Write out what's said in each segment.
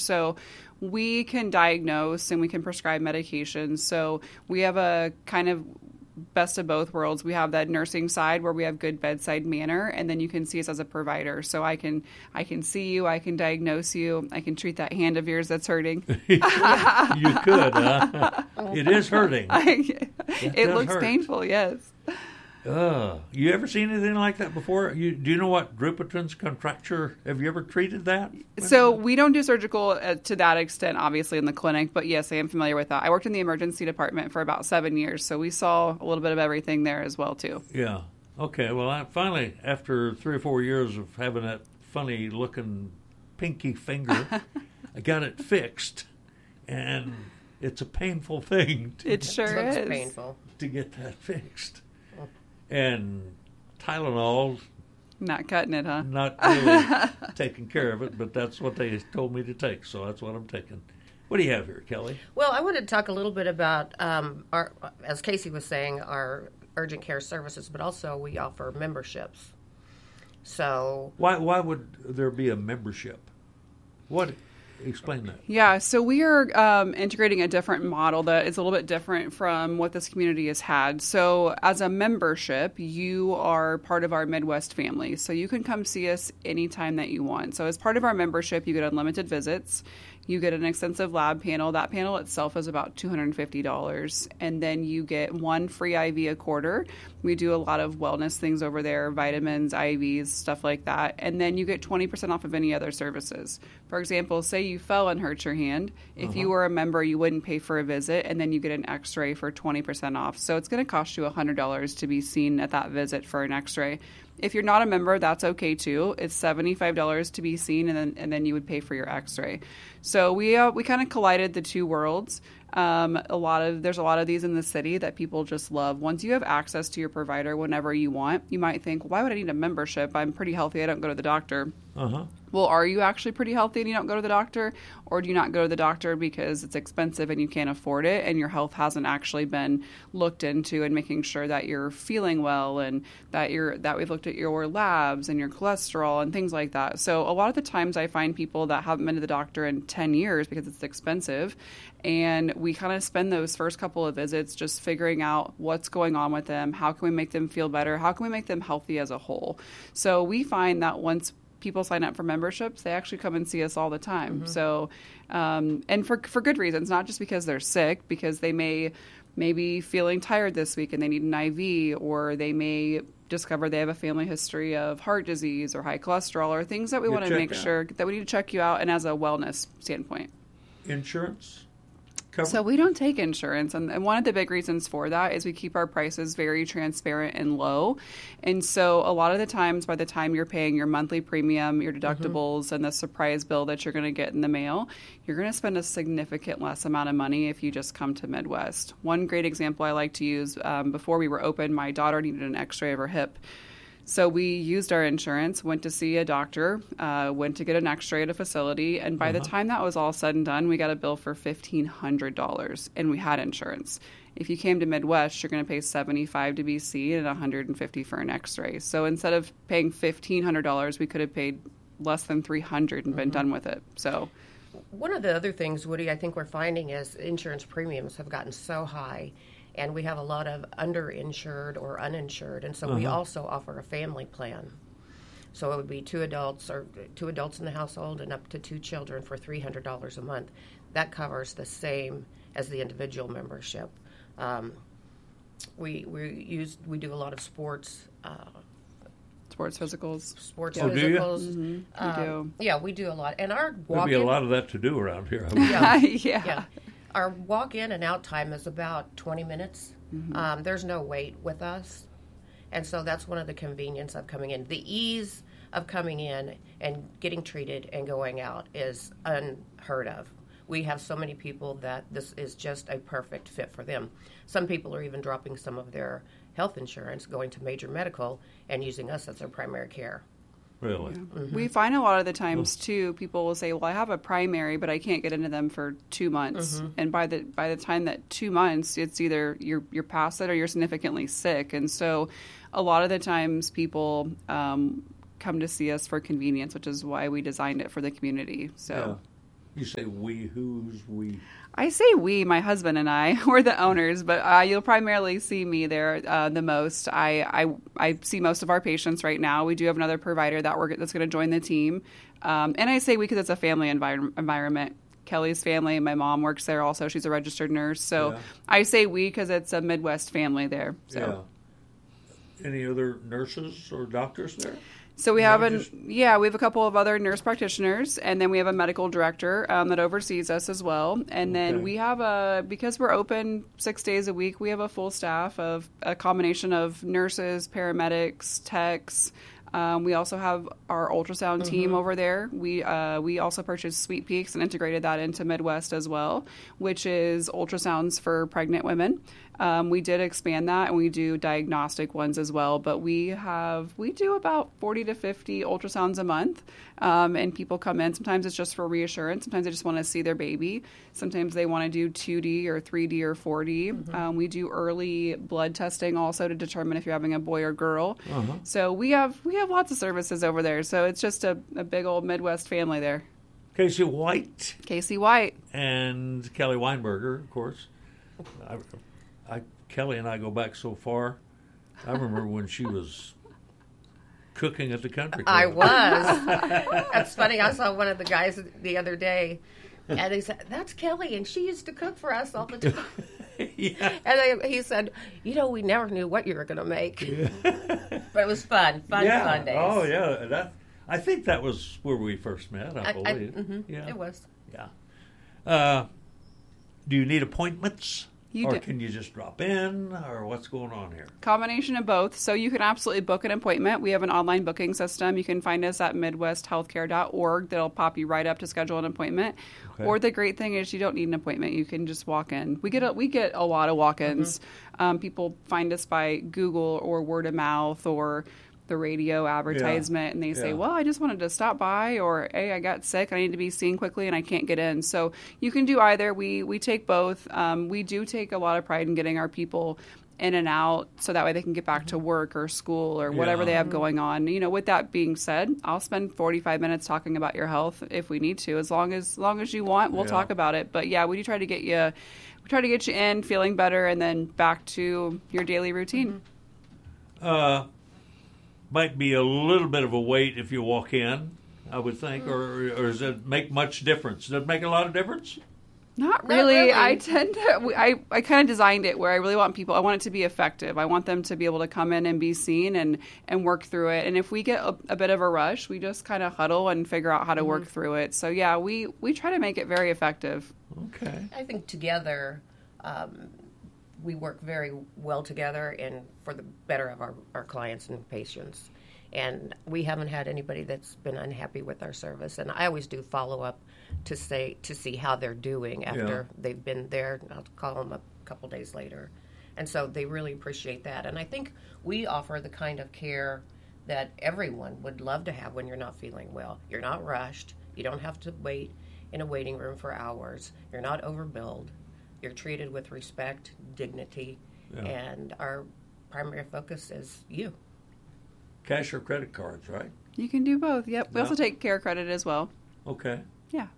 So we can diagnose and we can prescribe medications. So we have a kind of best of both worlds. We have that nursing side where we have good bedside manner, and then you can see us as a provider. So I can see you, I can diagnose you, I can treat that hand of yours that's hurting. You could. It is hurting. It looks painful, yes. You ever seen anything like that before? Do you know what Dupuytren's contracture? Have you ever treated that? So we don't do surgical to that extent, obviously, in the clinic. But yes, I am familiar with that. I worked in the emergency department for about 7 years, so we saw a little bit of everything there as well, too. Yeah. Okay. Well, I finally, after 3 or 4 years of having that funny-looking pinky finger, I got it fixed, and it's a painful thing. It sure is. Looks painful to get that fixed. And Tylenol, not cutting it, huh? Not really taking care of it, but that's what they told me to take, so that's what I'm taking. What do you have here, Kelly? Well, I wanted to talk a little bit about, our, as Casey was saying, our urgent care services, but also we offer memberships. So why would there be a membership? Explain that. Yeah, so we are integrating a different model that is a little bit different from what this community has had. So as a membership, you are part of our Midwest family. So you can come see us anytime that you want. So as part of our membership, you get unlimited visits. You get an extensive lab panel. That panel itself is about $250. And then you get one free IV a quarter. We do a lot of wellness things over there, vitamins, IVs, stuff like that. And then you get 20% off of any other services. For example, say you fell and hurt your hand. If you were a member, you wouldn't pay for a visit, and then you get an x-ray for 20% off. So it's going to cost you $100 to be seen at that visit for an x-ray. If you're not a member, that's okay too. It's $75 to be seen, and then you would pay for your x-ray. So we kind of collided the two worlds. There's a lot of these in the city that people just love. Once you have access to your provider whenever you want, you might think, why would I need a membership? I'm pretty healthy. I don't go to the doctor. Well, are you actually pretty healthy and you don't go to the doctor? Or do you not go to the doctor because it's expensive and you can't afford it and your health hasn't actually been looked into and making sure that you're feeling well and that we've looked at your labs and your cholesterol and things like that. So a lot of the times I find people that haven't been to the doctor in 10 years because it's expensive, and we kind of spend those first couple of visits just figuring out what's going on with them, how can we make them feel better, how can we make them healthy as a whole. So we find that once people sign up for memberships, they actually come and see us all the time. So, and for good reasons, not just because they're sick, because they may be feeling tired this week and they need an IV, or they may discover they have a family history of heart disease or high cholesterol or things that we want to make sure that we need to check you out, and as a wellness standpoint. Insurance? So we don't take insurance, and one of the big reasons for that is we keep our prices very transparent and low. And so a lot of the times, by the time you're paying your monthly premium, your deductibles, and the surprise bill that you're going to get in the mail, you're going to spend a significant less amount of money if you just come to Midwest. One great example I like to use, before we were open, my daughter needed an x-ray of her hip. So we used our insurance, went to see a doctor, went to get an x-ray at a facility, and by the time that was all said and done, we got a bill for $1,500, and we had insurance. If you came to Midwest, you're going to pay $75 to be seen and $150 for an x-ray. So instead of paying $1,500, we could have paid less than $300 and been done with it. So one of the other things, Woody, I think we're finding is insurance premiums have gotten so high. And we have a lot of underinsured or uninsured, and so we also offer a family plan. So it would be two adults in the household and up to 2 children for $300 a month. That covers the same as the individual membership. We do a lot lot of sports. Sports physicals. Sports physicals. Do you? We do. Yeah, we do a lot. And our There'll be a lot of that to do around here. Yeah. Our walk-in and out time is about 20 minutes. There's no wait with us. And so that's one of the convenience of coming in. The ease of coming in and getting treated and going out is unheard of. We have so many people that this is just a perfect fit for them. Some people are even dropping some of their health insurance, going to major medical, and using us as their primary care. Really? Yeah. We find a lot of the times, too, people will say, well, I have a primary, but I can't get into them for 2 months. And by the time that 2 months, it's either you're past it or you're significantly sick. And so a lot of the times people come to see us for convenience, which is why we designed it for the community. So. You say we, who's we? I say we, my husband and I, we're the owners, but you'll primarily see me there the most. I see most of our patients right now. We do have another provider that's going to join the team. And I say we because it's a family environment. Kelly's family, my mom works there also. She's a registered nurse. So Yeah. I say we because it's a Midwest family there. So. Yeah. Any other nurses or doctors there? So we have we have a couple of other nurse practitioners, and then we have a medical director that oversees us as well. And then Okay. we have because we're open 6 days a week, we have a full staff of a combination of nurses, paramedics, techs. We also have our ultrasound team over there. We also purchased Sweet Peaks and integrated that into Midwest as well, which is ultrasounds for pregnant women. We did expand that, and we do diagnostic ones as well. But we do about 40 to 50 ultrasounds a month, and people come in. Sometimes it's just for reassurance. Sometimes they just want to see their baby. Sometimes they want to do 2D or 3D or 4D. We do early blood testing also to determine if you're having a boy or girl. So we have lots of services over there. So it's just a big old Midwest family there. Casey White Casey White. and Kelly Weinberger, of course. Kelly and I go back so far. I remember when she was cooking at the country club. I was. That's funny. I saw one of the guys the other day, and he said, "That's Kelly, and she used to cook for us all the time." Yeah. And he said, we never knew what you were going to make. But it was fun days. Oh, yeah. I think that was where we first met, I believe. Yeah. It was. Yeah. Do you need appointments? You or do. can you just drop in? Or what's going on here? Combination of both. So you can absolutely book an appointment. We have an online booking system. You can find us at midwesthealthcare.org. That'll pop you right up to schedule an appointment. Okay. Or the great thing is you don't need an appointment. You can just walk in. We get a lot of walk-ins. People find us by Google or word of mouth or the radio advertisement, and they say, well, I just wanted to stop by, or hey, I got sick, I need to be seen quickly and I can't get in. So you can do either. We take both. We do take a lot of pride in getting our people in and out so that way they can get back to work or school or whatever they have going on. With that being said, I'll spend 45 minutes talking about your health if we need to. As long as you want, we'll talk about it. But yeah, we do try to get you in feeling better and then back to your daily routine. Might be a little bit of a wait if you walk in, I would think, or does it make much difference? Does it make a lot of difference? Not really. I tend to. I kind of designed it where I really want people. I want it to be effective. I want them to be able to come in and be seen and work through it. And if we get a bit of a rush, we just kind of huddle and figure out how to work through it. So yeah, we try to make it very effective. Okay. I think together we work very well together and for the better of our clients and patients. And we haven't had anybody that's been unhappy with our service. And I always do follow up to see how they're doing after they've been there. I'll call them a couple days later. And so they really appreciate that. And I think we offer the kind of care that everyone would love to have when you're not feeling well. You're not rushed. You don't have to wait in a waiting room for hours. You're not overbilled. You're treated with respect, dignity, and our primary focus is you. Cash or credit cards, right? You can do both. Yep. We also take care credit as well. Okay. Yeah.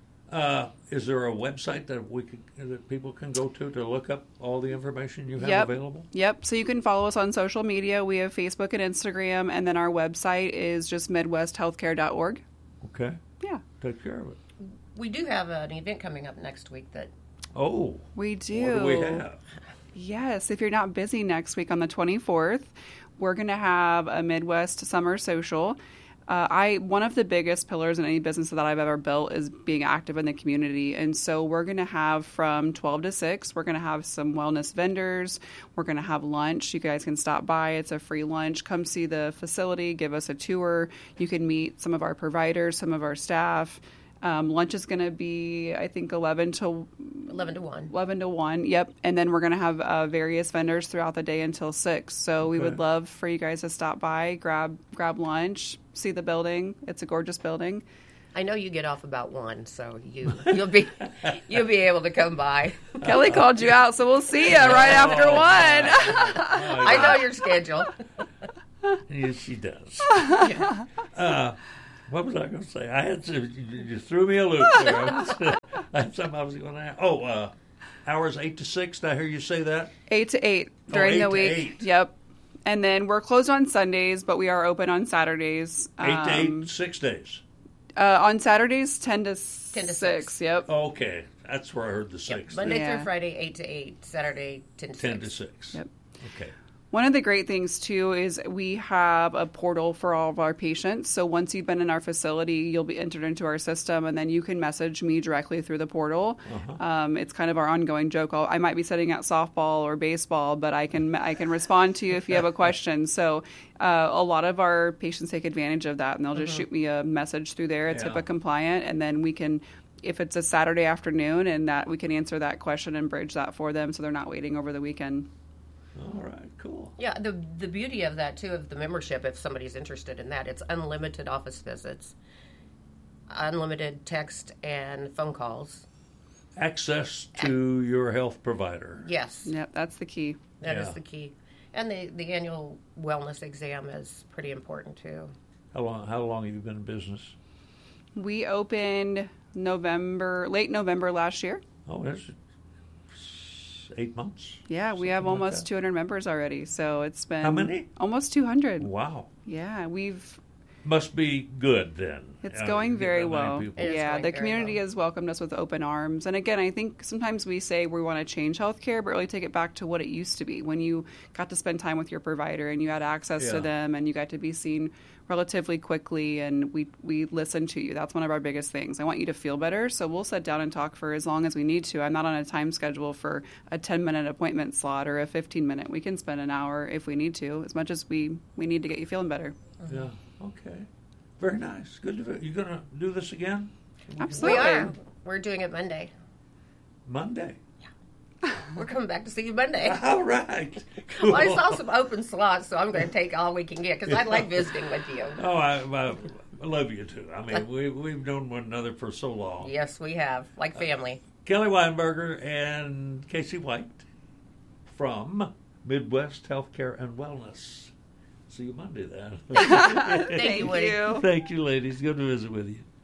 Is there a website that people can go to look up all the information you have available? Yep. So you can follow us on social media. We have Facebook and Instagram, and then our website is just midwesthealthcare.org. Okay. Yeah. Take care of it. We do have an event coming up next week that... Oh. We do. What do we have? Yes. If you're not busy next week on the 24th, we're going to have a Midwest Summer Social. One of the biggest pillars in any business that I've ever built is being active in the community. And so we're going to have from 12 to 6, we're going to have some wellness vendors. We're going to have lunch. You guys can stop by. It's a free lunch. Come see the facility. Give us a tour. You can meet some of our providers, some of our staff. Lunch is going to be, I think, 11 to 1. 11 to 1, yep. And then we're going to have various vendors throughout the day until 6. So we would love for you guys to stop by, grab lunch, see the building. It's a gorgeous building. I know you get off about 1, so you'll be able to come by. Kelly called you out, so we'll see you right after 1. I know your schedule. Yes, she does. What was I going to say? I had to, you threw me a loop there. I had something I was going to ask. Oh, hours 8 to 6. Did I hear you say that? 8 to 8 during 8 the to week. 8. Yep. And then we're closed on Sundays, but we are open on Saturdays. 8 to 8, 6 days. On Saturdays, 10 to 10 to 6. Yep. Okay, that's where I heard the 6. Yep. Monday Yeah. through Friday, 8 to 8. Saturday, 10 to 6. 10 to 6. Yep. Okay. One of the great things, too, is we have a portal for all of our patients. So once you've been in our facility, you'll be entered into our system, and then you can message me directly through the portal. It's kind of our ongoing joke. I might be sitting at softball or baseball, but I can respond to you if you have a question. So a lot of our patients take advantage of that, and they'll just shoot me a message through there. It's Yeah. HIPAA compliant, and then we can, if it's a Saturday afternoon, and that we can answer that question and bridge that for them so they're not waiting over the weekend. All right, cool. Yeah, the beauty of that, too, of the membership, if somebody's interested in that, it's unlimited office visits, unlimited text and phone calls. Access to your health provider. Yes, Yep, that's the key. that is Yeah. the key. And the annual wellness exam is pretty important, too. How long have you been in business? We opened late November last year. Oh, that's 8 months. Yeah, we have Something like almost that. 200 members already. So it's been How many? Almost 200. Wow. Yeah, Must be good then. it's going very that many well. people. It is Yeah, going the very community well. has welcomed us with open arms. And again, I think sometimes we say we want to change healthcare, but really take it back to what it used to be when you got to spend time with your provider and you had access Yeah. to them and you got to be seen relatively quickly, and we listen to you. That's one of our biggest things. I want you to feel better, so we'll sit down and talk for as long as we need to. I'm not on a time schedule for a 10-minute appointment slot or a 15-minute. We can spend an hour if we need to, as much as we need to get you feeling better. Yeah. Okay. Very nice. Good to. You gonna do this again? Absolutely. We are. We're doing it Monday. Monday. We're coming back to see you Monday. All right. Cool. Well, I saw some open slots, so I'm going to take all we can get because I like visiting with you. Oh, I love you too. I mean, we've known one another for so long. Yes, we have. Like family. Kelly Weinberger and Casey White from Midwest Healthcare and Wellness. See you Monday then. Thank you, Woody. Thank you, ladies. Good to visit with you.